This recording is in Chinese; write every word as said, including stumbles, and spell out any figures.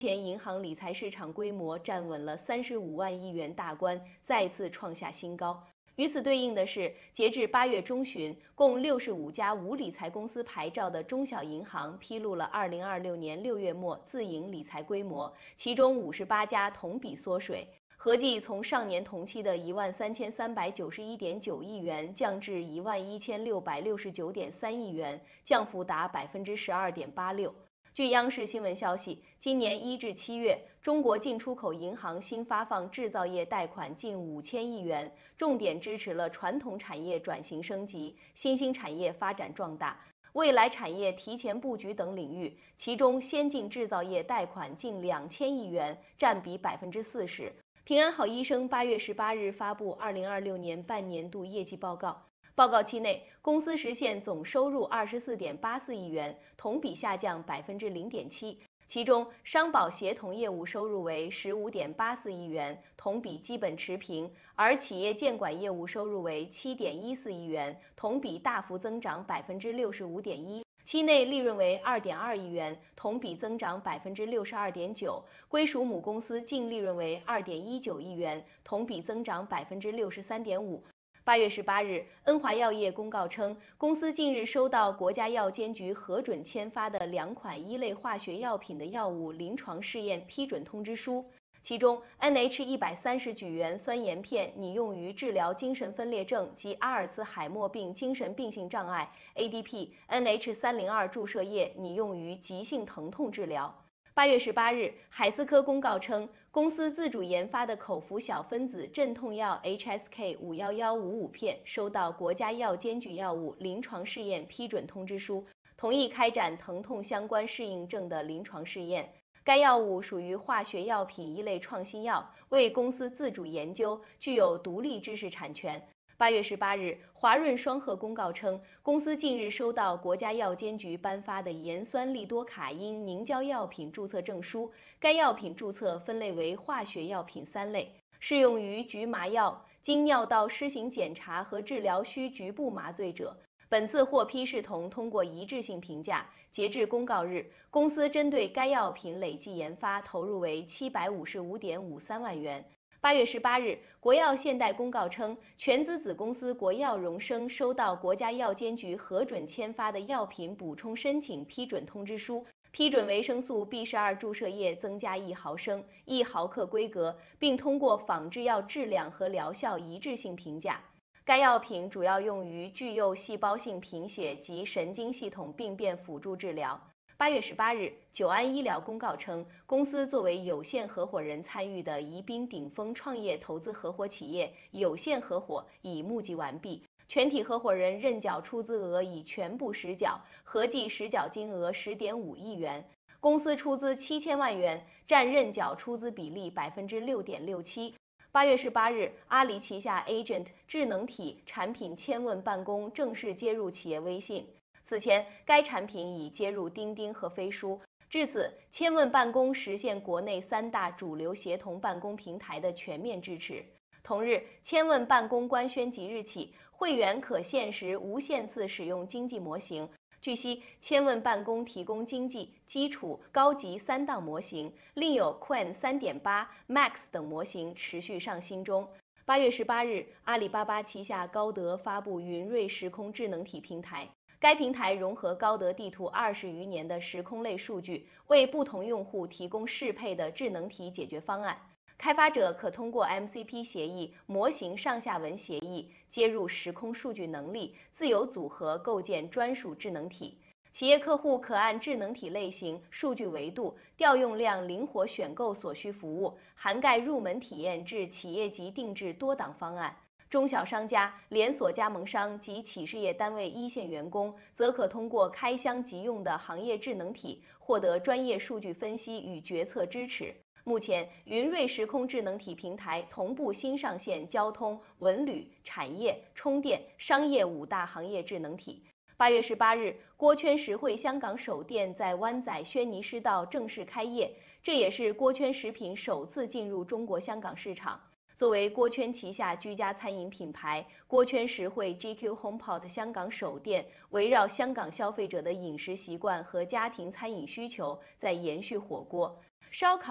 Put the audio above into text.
前银行理财市场规模站稳了三十五万亿元大关，再次创下新高。与此对应的是，截至八月中旬，共六十五家无理财公司牌照的中小银行披露了二零二六年六月末自营理财规模，其中五十八家同比缩水，合计从上年同期的一万三千三百九十一点九亿元降至一万一千六百六十九点三亿元，降幅达百分之十二点八六。据央视新闻消息，今年一至七月，中国进出口银行新发放制造业贷款近五千亿元，重点支持了传统产业转型升级、新兴产业发展壮大、未来产业提前布局等领域。其中，先进制造业贷款近两千亿元，占比百分之四十。平安好医生八月十八日发布二零二六年半年度业绩报告。报告期内，公司实现总收入二十四点八四亿元，同比下降百分之零点七。其中，商保协同业务收入为十五点八四亿元，同比基本持平；而企业监管业务收入为七点一四亿元，同比大幅增长百分之六十五点一。期内利润为二点二亿元，同比增长百分之六十二点九。归属母公司净利润为二点一九亿元，同比增长百分之六十三点五。八月十八日，恩华药业公告称，公司近日收到国家药监局核准签发的两款一类化学药品的药物临床试验批准通知书，其中 N H 一百三十举元酸盐片拟用于治疗精神分裂症及阿尔茨海默病精神病性障碍 ，A D P N H 三零二注射液拟用于急性疼痛治疗。八月十八日，海思科公告称，公司自主研发的口服小分子镇痛药 H S K 五一一五五片收到国家药监局药物临床试验批准通知书，同意开展疼痛相关适应症的临床试验。该药物属于化学药品一类创新药，为公司自主研究，具有独立知识产权。八月十八日，华润双鹤公告称，公司近日收到国家药监局颁发的盐酸利多卡因凝胶药品注册证书。该药品注册分类为化学药品三类，适用于局麻药、经尿道施行检查和治疗需局部麻醉者。本次获批视同通过一致性评价。截至公告日，公司针对该药品累计研发投入为七百五十五点五三万元。八月十八日，国药现代公告称，全资子公司国药荣生收到国家药监局核准签发的药品补充申请批准通知书，批准维生素 B 十二 注射液增加一毫升、一毫克规格，并通过仿制药质量和疗效一致性评价。该药品主要用于巨幼细胞性贫血及神经系统病变辅助治疗。八月十八日，久安医疗公告称，公司作为有限合伙人参与的宜宾顶峰创业投资合伙企业有限合伙已募集完毕，全体合伙人认缴出资额已全部实缴，合计实缴金额十点五亿元。公司出资七千万元，占认缴出资比例百分之六点六七。八月十八日，阿里旗下 Agent 智能体产品千问办公正式接入企业微信。此前，该产品已接入钉钉和飞书。至此，千问办公实现国内三大主流协同办公平台的全面支持。同日，千问办公官宣即日起，会员可限时无限次使用经济模型。据悉，千问办公提供经济、基础、高级三档模型，另有 Qwen 三点八、Max 等模型持续上新中。八月十八日，阿里巴巴旗下高德发布云瑞时空智能体平台。该平台融合高德地图二十余年的时空类数据，为不同用户提供适配的智能体解决方案。开发者可通过 M C P 协议、模型上下文协议接入时空数据能力，自由组合构建专属智能体。企业客户可按智能体类型、数据维度、调用量灵活选购所需服务，涵盖入门体验至企业级定制多档方案。中小商家、连锁加盟商及企事业单位一线员工，则可通过开箱即用的行业智能体，获得专业数据分析与决策支持。目前，云瑞时空智能体平台同步新上线交通、文旅、产业、充电、商业五大行业智能体。八月十八日，锅圈实惠香港首店在湾仔轩尼诗道正式开业，这也是锅圈食品首次进入中国香港市场。作为锅圈旗下居家餐饮品牌，锅圈实惠 G Q HomePod 香港首店围绕香港消费者的饮食习惯和家庭餐饮需求，在延续火锅。 烧烤